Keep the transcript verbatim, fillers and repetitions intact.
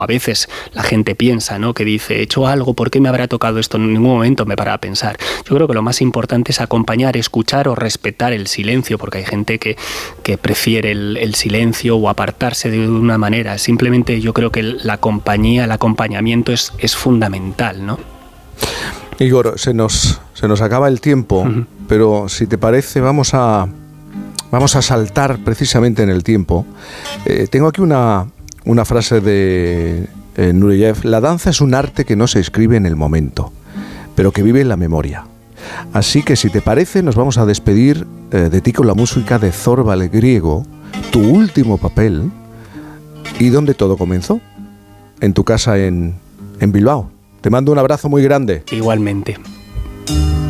A veces la gente piensa, ¿no? Que dice, he hecho algo, ¿por qué me habrá tocado esto? En ningún momento me para a pensar. Yo creo que lo más importante es acompañar, escuchar o respetar el silencio, porque hay gente que, que prefiere el, el silencio o apartarse de una manera. Simplemente yo creo que la compañía, el acompañamiento es, es fundamental, ¿no? Igor, se nos, se nos acaba el tiempo, uh-huh. pero si te parece vamos a, vamos a saltar precisamente en el tiempo. Eh, tengo aquí una... Una frase de eh, Nureyev: la danza es un arte que no se escribe en el momento, pero que vive en la memoria. Así que si te parece nos vamos a despedir eh, de ti con la música de Zorba el Griego, tu último papel, y donde todo comenzó, en tu casa en, en Bilbao. Te mando un abrazo muy grande. Igualmente.